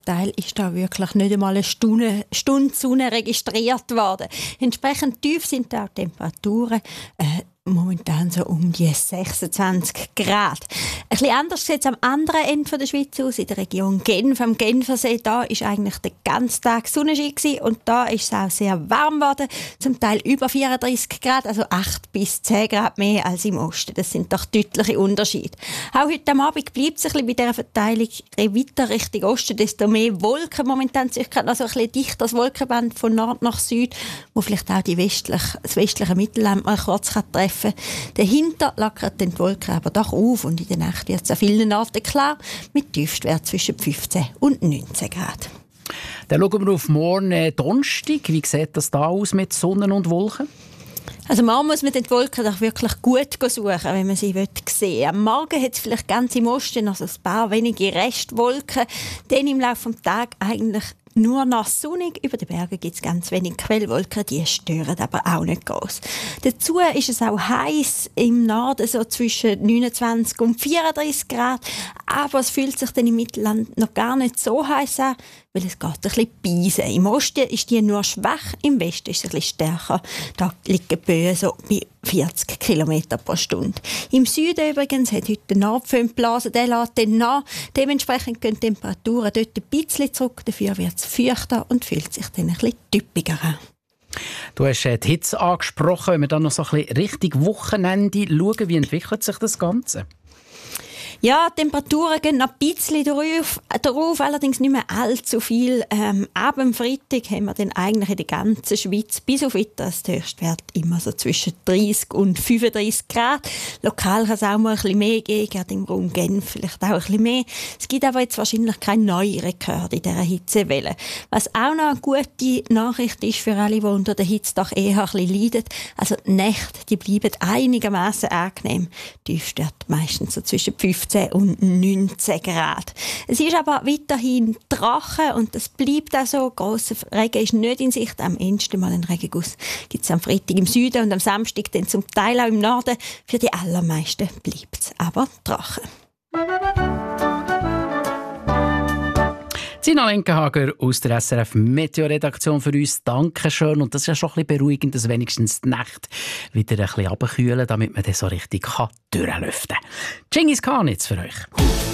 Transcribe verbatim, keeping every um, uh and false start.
Teil ist da wirklich nicht einmal eine Stunde, Stunde Sonne registriert worden. Entsprechend tief sind da auch die Temperaturen. Äh, momentan so um die sechsundzwanzig Grad. Ein bisschen anders sieht es am anderen Ende der Schweiz aus, in der Region Genf, am Genfersee. Da war eigentlich den ganzen Tag Sonnenschein gewesen und da ist es auch sehr warm geworden, zum Teil über vierunddreissig Grad, also acht bis zehn Grad mehr als im Osten. Das sind doch deutliche Unterschiede. Auch heute am Abend bleibt es ein bisschen bei dieser Verteilung weiter Richtung Osten, desto mehr Wolken momentan. Ich kann also ein bisschen dichteres Wolkenband von Nord nach Süd, wo vielleicht auch die westliche, das westliche Mittelland mal kurz kann treffen kann. Dahinter lockert die Wolken aber doch auf und in der Nacht wird es an vielen Orten klar, mit Tiefstwert zwischen fünfzehn und neunzehn Grad. Dann schauen wir auf morgen äh, Donnerstag. Wie sieht das da aus mit Sonne und Wolken? Also morgen muss man die Wolken doch wirklich gut suchen, wenn man sie sehen will. Am Morgen hat es vielleicht ganz im Osten also ein paar wenige Restwolken. Dann im Laufe des Tages eigentlich nur noch sonnig. Über den Bergen gibt es ganz wenig Quellwolken, die stören aber auch nicht groß. Dazu ist es auch heiß im Norden, so zwischen neunundzwanzig und vierunddreissig Grad. Aber es fühlt sich dann im Mittelland noch gar nicht so heiß an, weil es geht ein bisschen beisen. Im Osten ist die nur schwach, im Westen ist es ein bisschen stärker. Da liegen die Böen so bei vierzig Kilometer pro Stunde. Im Süden übrigens hat heute der Nordföhn geblasen, der lässt dann nach. Dementsprechend gehen die Temperaturen dort ein bisschen zurück, dafür wird es feuchter und fühlt sich dann ein bisschen typischer an. Du hast die Hitze angesprochen, wenn wir dann noch so ein bisschen Richtung Wochenende schauen, wie entwickelt sich das Ganze? Ja, die Temperaturen gehen noch ein bisschen darauf, darauf allerdings nicht mehr allzu viel. Ähm, ab dem Freitag haben wir dann eigentlich in der ganzen Schweiz bis auf Wetter der Höchstwert immer so zwischen dreißig und fünfunddreissig Grad. Lokal kann es auch mal ein bisschen mehr geben, gerade im Raum Genf vielleicht auch ein bisschen mehr. Es gibt aber jetzt wahrscheinlich keinen neuen Rekord in dieser Hitzewelle. Was auch noch eine gute Nachricht ist für alle, die unter der Hitze doch eher ein bisschen leiden. Also die Nächte, die bleiben einigermaßen angenehm. Die Tiefstwert meistens so zwischen fünfzehn und neunzehn Grad. Es ist aber weiterhin trocken und das bleibt auch so. Grosser Regen ist nicht in Sicht. Am ehesten mal einen Regenguss gibt es am Freitag im Süden und am Samstag dann zum Teil auch im Norden. Für die allermeisten bleibt es aber trocken. Sina Lenkenhager aus der S R F Meteo-Redaktion für uns. Dankeschön. Und das ist ja schon ein bisschen beruhigend, dass wenigstens die Nacht wieder ein bisschen runterkühlen, damit man dann so richtig durchlüften kann. Genghis Khan jetzt für euch.